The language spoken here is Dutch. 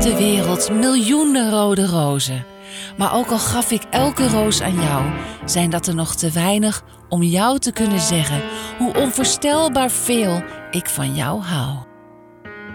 op de wereld miljoenen rode rozen. Maar ook al gaf ik elke roos aan jou, zijn dat er nog te weinig om jou te kunnen zeggen hoe onvoorstelbaar veel ik van jou hou.